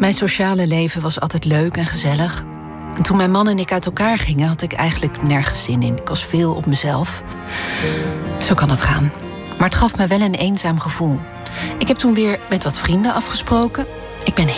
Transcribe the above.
Mijn sociale leven was altijd leuk en gezellig. En toen mijn man en ik uit elkaar gingen, had ik eigenlijk nergens zin in. Ik was veel op mezelf. Zo kan het gaan. Maar het gaf me wel een eenzaam gevoel. Ik heb toen weer met wat vrienden afgesproken. Ik ben